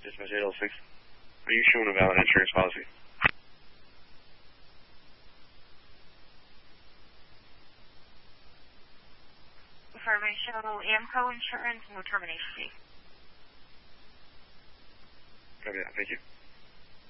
Dispatch 806. Are you showing a valid insurance policy? Information on AMCO insurance, no termination fee. Copy that. Thank you.